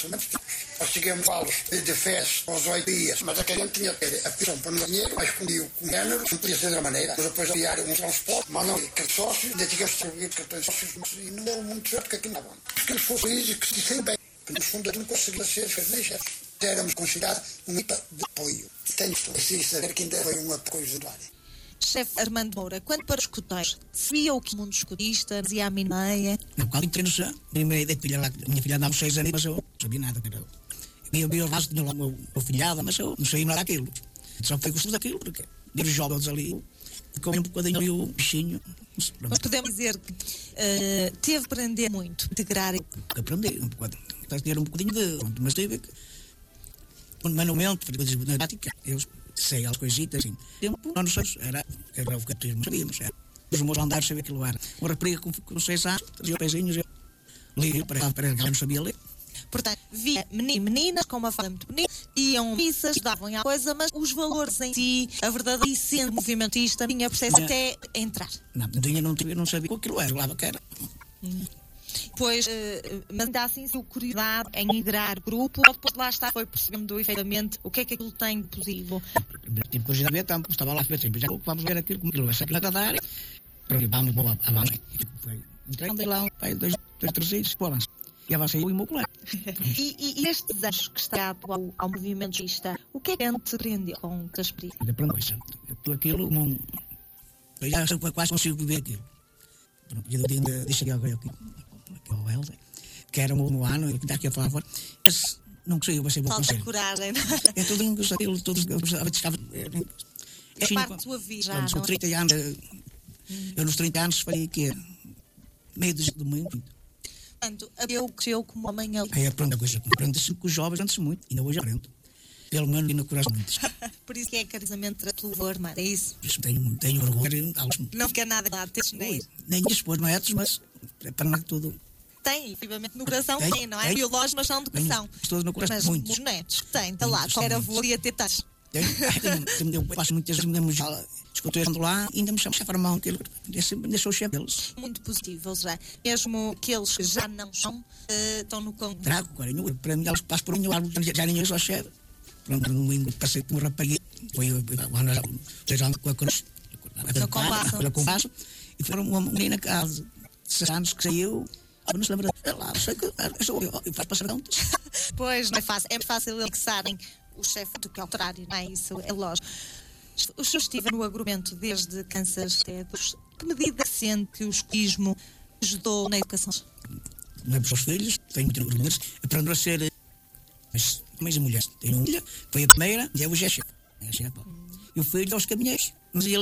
Nós chegamos de festa aos 8 dias, mas a gente tinha que ter a pensão para não dinheiro, mas fundiu com género, não podia ser de outra maneira. Mas depois criaram um transporte, mandam que sócios, ainda tivemos que distribuir cartões sócios, e não deu muito certo que aquilo não dava. Que eles fossem felizes, que se dissem bem, que nos fundos não conseguia ser nem chefe. Éramos considerados um IPA de apoio. Tenho que saber que ainda foi uma coisa do área. Chefe Armando Moura, quando para os escuteiros, sabia o que o mundo escutista dizia à minha meia? Quando entrei no chão, a minha filha andava 6 anos, mas eu não sabia nada. Eu vi o vaso, tinha lá o meu filhado, mas eu não sabia nada daquilo. Só foi gostoso daquilo, porque vi os jovens ali, e comem um bocadinho ali o bichinho. Mas podemos dizer que teve de aprender muito, integrar. Aprendi um bocadinho. Ter um bocadinho de... Mas tive que... Manualmente, na prática, eu sei as coisitas, assim. Não sei, era o que nós sabíamos, era. Os meus andares sabia aquilo era. Uma rapariga com 6 anos, trazia pezinhos, eu li para ela não sabia ler. Portanto, via meninas com uma fala muito bonita, iam missas, davam a coisa, mas os valores em si, a verdadeira essência movimentista, tinha processo até entrar. Não sabia o que aquilo era, eu lá que era. Pois, mas ainda assim, sua curiosidade em integrar grupo, ou depois lá está, foi percebendo efetivamente o que é que aquilo tem de positivo. Tive curiosidade de ver tanto, estava lá a ver sempre, já vamos ver aquilo, como aquilo vai ser aquilo a cadar, vamos avançar. Entrei lá, 2, 3 dias, avançar. E avancei eu e o meu colega. E estes anos que está ao movimento gista, o que é que te aprendeu com a experiência? Aprendeu isso. Aquilo, não... Eu já quase consigo viver aquilo. Eu disse aqui ao Helder, que era um ano, e que está aqui a falar fora, mas não conseguiu, vai ser bom conselho. Falta coragem, não é? É tudo isso, aquilo, todos estava... É parte da sua vida, já, com 30 anos, eu nos 30 anos falei que meio do mundo. Portanto, eu cresceu como homem ali. Aí aprendo a coisa, aprende-se com os jovens, aprende-se muito, ainda hoje aprendo. Pelo menos e no coração muitos. Por isso que é carinhosamente a tua irmã, é isso? Isso tenho orgulho. Não fica nada lá, nem dispor netos, mas é para nada tudo. Tem, efetivamente, no coração tem, não é? Biológicos, mas são de coração. Todos no coração, mas muitos. Os netos, tem, está lá, qualquer avô ia ter tais. Eu passo muitas vezes, escuto eu lá, ainda me chamo chefe irmão, que ainda sou chefe deles. Muito positivo, já. Mesmo aqueles que já não são, estão no conto. Trago, carinho, para mim, eles passam por mim, já nem eu sou chefe. Pronto, no domingo passei com um rapaz, foi com a cruz, a compasso, e foi uma menina que há 6 anos que saiu. Não se lembra, lá, sei que eu faço passar contas. Pois, não é fácil, é fácil eles fixarem o chefe do que ao contrário, não é? Isso é lógico. O senhor estive no agrupamento desde crianças até dos... Que medida sente que o escotismo ajudou na educação? Não é para os filhos, tenho muito orgulho, aprendeu a ser mais a mulher. Tenho uma filha, foi a primeira, e hoje é chefe. E o filho aos caminhões. Mas ele